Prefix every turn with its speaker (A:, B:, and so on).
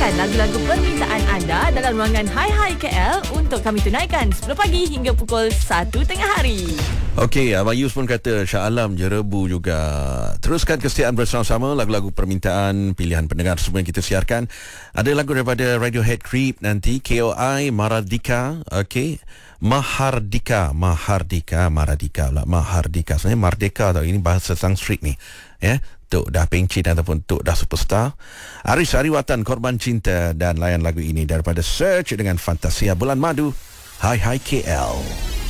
A: hantarkan lagu-lagu permintaan anda dalam ruangan Hai Hai KL untuk kami tunaikan 10 pagi hingga pukul 1 tengah hari.
B: Okey, Abang Yus pun kata Shah Alam je rebu juga. Teruskan kesetiaan bersama-sama lagu-lagu permintaan pilihan pendengar semua yang kita siarkan. Ada lagu daripada Radiohead Creep nanti, KOI Mahardika. Okey, Mahardika sebenarnya Merdeka tau. Ini bahasa Sanskrit ni, ya. Tok dah pencin ataupun Tok dah superstar. Aris Ariwatan, Korban Cinta, dan layan lagu ini daripada Search dengan Fantasia Bulan Madu. Hai Hai KL.